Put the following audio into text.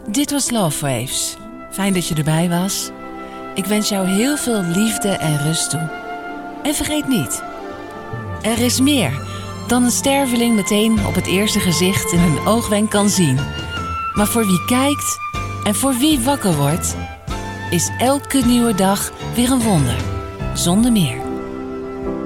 Dit was Love Waves. Fijn dat je erbij was. Ik wens jou heel veel liefde en rust toe. En vergeet niet, er is meer dan een sterveling meteen op het eerste gezicht in een oogwenk kan zien. Maar voor wie kijkt en voor wie wakker wordt, is elke nieuwe dag weer een wonder, zonder meer.